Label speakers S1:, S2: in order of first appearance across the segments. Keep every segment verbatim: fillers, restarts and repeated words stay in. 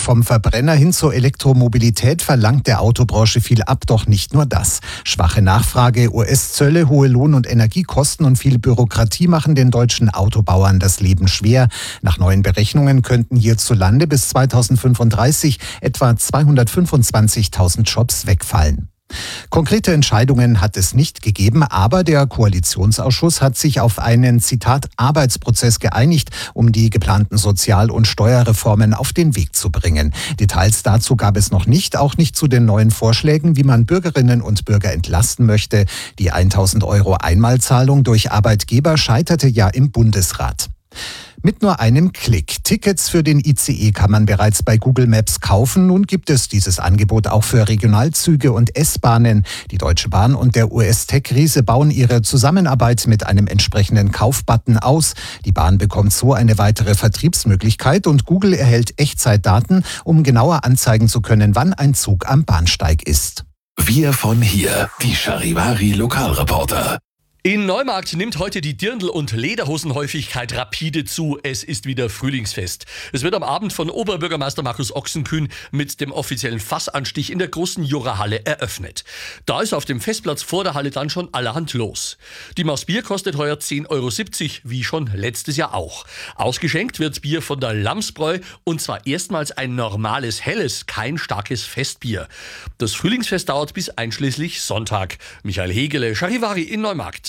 S1: vom Verbrenner hin zur Elektromobilität verlangt der Autobranche viel ab, doch nicht nur das. Schwache Nachfrage, U S-Zölle, hohe Lohn- und Energiekosten und viel Bürokratie machen den deutschen Autobauern das Leben schwer. Nach neuen Berechnungen könnten hierzulande bis zweitausendfünfunddreißig etwa zweihundertfünfundzwanzigtausend Jobs wegfallen. Konkrete Entscheidungen hat es nicht gegeben, aber der Koalitionsausschuss hat sich auf einen, Zitat, Arbeitsprozess geeinigt, um die geplanten Sozial- und Steuerreformen auf den Weg zu bringen. Details dazu gab es noch nicht, auch nicht zu den neuen Vorschlägen, wie man Bürgerinnen und Bürger entlasten möchte. Die tausend Euro Einmalzahlung durch Arbeitgeber scheiterte ja im Bundesrat. Mit nur einem Klick. Tickets für den I C E kann man bereits bei Google Maps kaufen. Nun gibt es dieses Angebot auch für Regionalzüge und S-Bahnen. Die Deutsche Bahn und der U S-Tech-Riese bauen ihre Zusammenarbeit mit einem entsprechenden Kaufbutton aus. Die Bahn bekommt so eine weitere Vertriebsmöglichkeit und Google erhält Echtzeitdaten, um genauer anzeigen zu können, wann ein Zug am Bahnsteig ist.
S2: Wir von hier, die Charivari Lokalreporter.
S3: In Neumarkt nimmt heute die Dirndl- und Lederhosenhäufigkeit rapide zu. Es ist wieder Frühlingsfest. Es wird am Abend von Oberbürgermeister Markus Ochsenkühn mit dem offiziellen Fassanstich in der großen Jura-Halle eröffnet. Da ist auf dem Festplatz vor der Halle dann schon allerhand los. Die Maß Bier kostet heuer zehn Euro siebzig, wie schon letztes Jahr auch. Ausgeschenkt wird Bier von der Lamsbräu und zwar erstmals ein normales Helles, kein starkes Festbier. Das Frühlingsfest dauert bis einschließlich Sonntag. Michael Hegele, Charivari in Neumarkt.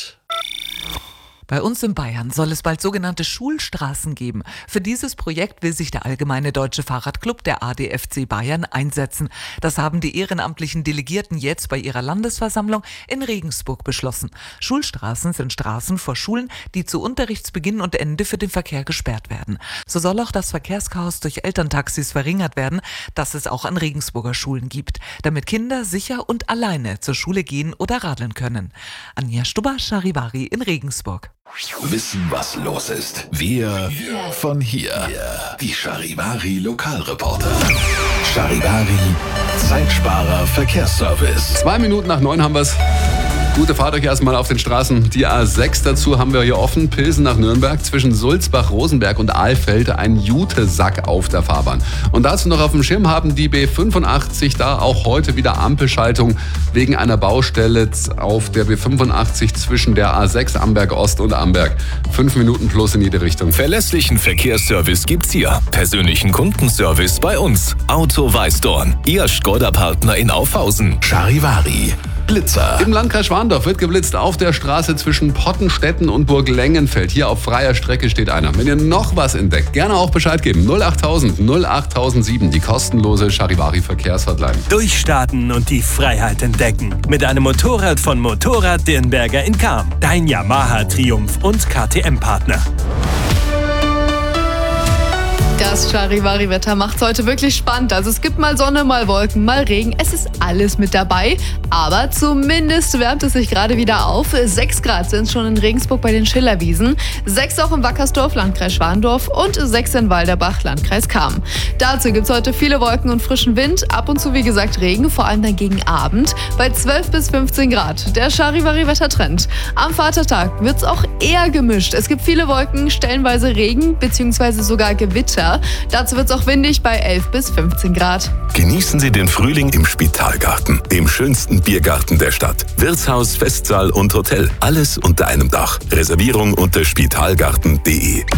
S4: Bei uns in Bayern soll es bald sogenannte Schulstraßen geben. Für dieses Projekt will sich der Allgemeine Deutsche Fahrradclub, der A D F C Bayern, einsetzen. Das haben die ehrenamtlichen Delegierten jetzt bei ihrer Landesversammlung in Regensburg beschlossen. Schulstraßen sind Straßen vor Schulen, die zu Unterrichtsbeginn und Ende für den Verkehr gesperrt werden. So soll auch das Verkehrschaos durch Elterntaxis verringert werden, das es auch an Regensburger Schulen gibt, damit Kinder sicher und alleine zur Schule gehen oder radeln können. Anja Stubber, Charivari in Regensburg.
S2: Wissen, was los ist. Wir von hier. Die Charivari Lokalreporter. Charivari Zeitsparer Verkehrsservice.
S5: Zwei Minuten nach neun haben wir's. Gute Fahrt euch erstmal auf den Straßen. Die A sechs dazu haben wir hier offen. Pilsen nach Nürnberg zwischen Sulzbach, Rosenberg und Ahlfeld ein Jutesack auf der Fahrbahn. Und dazu noch auf dem Schirm haben die B fünfundachtzig da auch heute wieder Ampelschaltung wegen einer Baustelle auf der B fünfundachtzig zwischen der A sechs Amberg Ost und Amberg. Fünf Minuten plus in jede Richtung.
S2: Verlässlichen Verkehrsservice gibt's hier. Persönlichen Kundenservice bei uns. Auto Weißdorn. Ihr Skoda-Partner in Aufhausen. Charivari. Blitzer.
S5: Im Landkreis Schwandorf wird geblitzt auf der Straße zwischen Pottenstetten und Burglengenfeld. Hier auf freier Strecke steht einer. Wenn ihr noch was entdeckt, gerne auch Bescheid geben. null achttausend null achttausendsieben, die kostenlose Charivari Verkehrshotline.
S6: Durchstarten und die Freiheit entdecken. Mit einem Motorrad von Motorrad Dirnberger in Cham. Dein Yamaha Triumph und K T M-Partner.
S7: Das Charivari-Wetter macht's heute wirklich spannend. Also es gibt mal Sonne, mal Wolken, mal Regen. Es ist alles mit dabei. Aber zumindest wärmt es sich gerade wieder auf. Sechs Grad sind schon in Regensburg bei den Schillerwiesen. Sechs auch in Wackersdorf, Landkreis Schwandorf. Und sechs in Walderbach, Landkreis Cham. Dazu gibt's heute viele Wolken und frischen Wind. Ab und zu, wie gesagt, Regen, vor allem dann gegen Abend. Bei zwölf bis fünfzehn Grad. Der Charivari-Wettertrend. Am Vatertag wird's auch eher gemischt. Es gibt viele Wolken, stellenweise Regen bzw. sogar Gewitter. Dazu wird es auch windig bei elf bis fünfzehn Grad.
S2: Genießen Sie den Frühling im Spitalgarten, dem schönsten Biergarten der Stadt. Wirtshaus, Festsaal und Hotel. Alles unter einem Dach. Reservierung unter spitalgarten punkt de.